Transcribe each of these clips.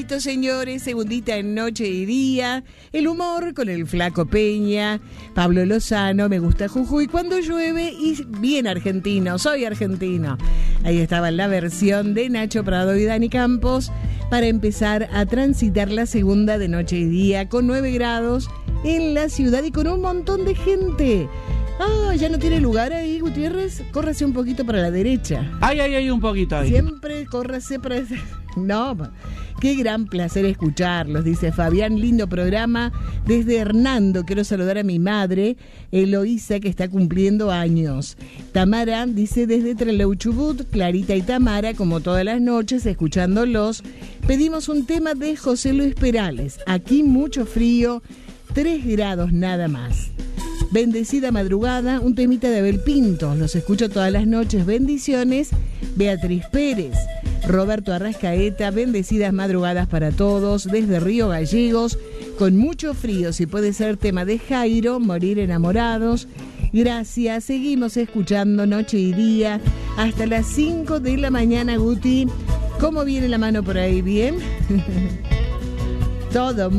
segundito, señores, segundita en Noche y Día. El humor con el Flaco Peña, Pablo Lozano, Me Gusta Jujuy, Cuando Llueve y bien argentino, soy argentino. Ahí estaba la versión de Nacho Prado y Dani Campos para empezar a transitar la segunda de Noche y Día con 9 grados en la ciudad y con un montón de gente. Ah, ya no tiene lugar ahí, Gutiérrez. Córrase un poquito para la derecha. Ay, un poquito ahí. Siempre córrase para... No, qué gran placer escucharlos, dice Fabián. Lindo programa. Desde Hernando quiero saludar a mi madre, Eloísa, que está cumpliendo años. Tamara dice desde Trelew Chubut, Clarita y Tamara, como todas las noches, escuchándolos. Pedimos un tema de José Luis Perales. Aquí mucho frío, 3 grados nada más. Bendecida madrugada, un temita de Abel Pinto. Los escucho todas las noches. Bendiciones. Beatriz Pérez. Roberto Arrascaeta. Bendecidas madrugadas para todos. Desde Río Gallegos. Con mucho frío. Si puede ser tema de Jairo. Morir enamorados. Gracias. Seguimos escuchando Noche y Día. Hasta las 5 de la mañana, Guti. ¿Cómo viene la mano por ahí? ¿Bien? Todo.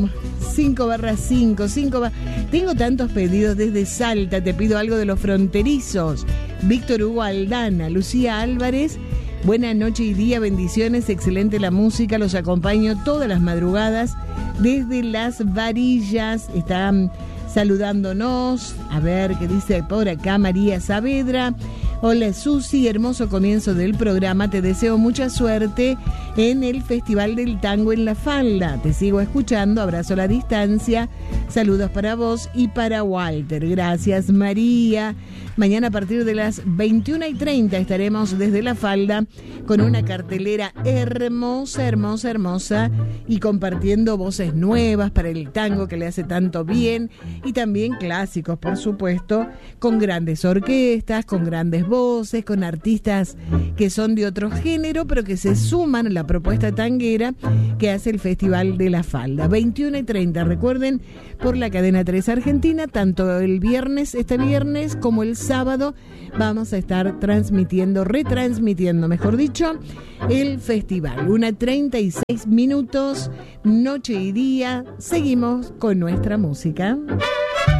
5/5. Tengo tantos pedidos desde Salta. Te pido algo de los fronterizos. Víctor Hugo Aldana, Lucía Álvarez. Buena noche y día, bendiciones, excelente la música. Los acompaño todas las madrugadas desde Las Varillas. Están saludándonos. A ver qué dice por acá María Saavedra. Hola Susi, hermoso comienzo del programa. Te deseo mucha suerte en el Festival del Tango en La Falda. Te sigo escuchando, abrazo a la distancia. Saludos para vos y para Walter. Gracias María. Mañana a partir de las 21:30 estaremos desde La Falda con una cartelera hermosa y compartiendo voces nuevas para el tango que le hace tanto bien y también clásicos, por supuesto, con grandes orquestas, con grandes voces, con artistas que son de otro género, pero que se suman a la propuesta tanguera que hace el Festival de La Falda. 21:30, recuerden, por la cadena 3 Argentina, tanto el viernes, este viernes, como el sábado, vamos a estar retransmitiendo, mejor dicho, el festival. 1:36, Noche y Día. Seguimos con nuestra música.